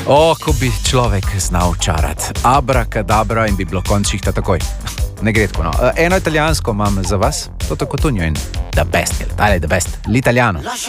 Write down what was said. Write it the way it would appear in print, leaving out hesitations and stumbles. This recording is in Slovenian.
Ko bi človek znal čarati. Abrakadabra in bi bilo končihta takoj. Ne gre tako, no. Eno italijansko imam za vas, to tako tunjo in the best, the best, l'italiano.